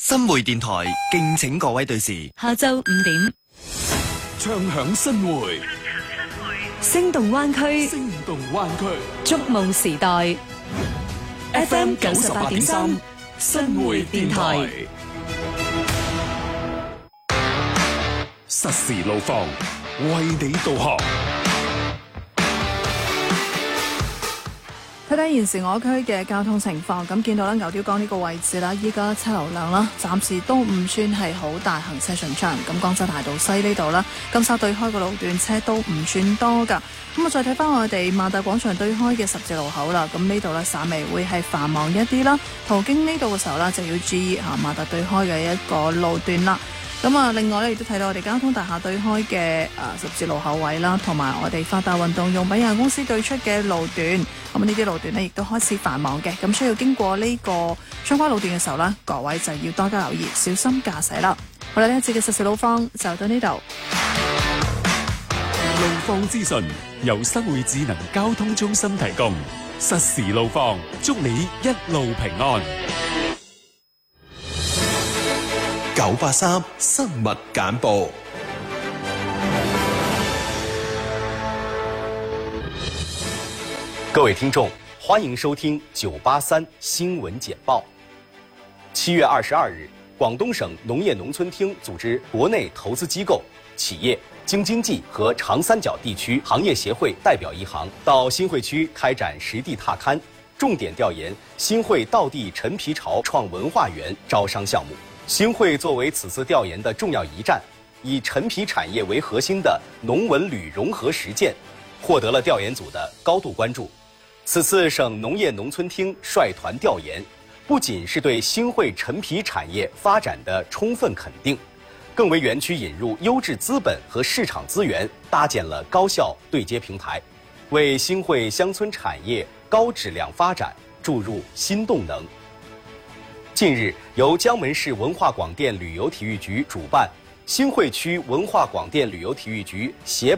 新會電台敬請各位對時， 下晝5點， 唱響新會， 聲動灣區， 聲動灣區， 觸夢時代 ，FM 98.3，新會電台， 實時路況，為你導航。 睇睇現時我區嘅交通情況，咁見到咧牛碉港呢個位置啦，依家車流量啦，暫時都唔算係好大，行車順暢。咁江州大道西呢度啦，金沙對開個路段車都唔算多噶。咁我再睇翻我哋萬達廣場對開嘅十字路口啦，咁呢度咧稍微會係繁忙一啲啦。途經呢度嘅時候咧，就要注意下萬達對開嘅一個路段啦。咁啊，另外咧亦都睇到我哋交通大廈對開嘅十字路口位啦，同埋我哋發達運動用品有限公司對出嘅路段，咁呢啲路段呢亦都開始繁忙嘅，咁需要經過呢個相關路段嘅時候呢，各位就要多加留意，小心駕駛啦。好啦，呢一節嘅實時路況就到呢度。 路況資訊由新會智能交通中心提供，實時路況，祝你一路平安。 983新聞簡報。 各位聽眾，歡迎收聽983新聞簡報。7月22日，廣東省農業農村廳組織國內投資機構、企業、京津冀和長三角地區行業協會代表一行到新會區開展實地踏勘，重點調研新會道地陳皮潮創文化園招商項目。新會作為此次調研的重要一站，以陳皮產業為核心的農文旅融合實踐，獲得了調研組的高度關注。此次省農業農村廳率團調研，不僅是對新會陳皮產業發展的充分肯定，更為園區引入優質資本和市場資源搭建了高效對接平台，為新會鄉村產業高質量發展注入新動能。近日，由江門市文化廣電旅遊體育局主辦，新會區文化廣電旅遊體育局協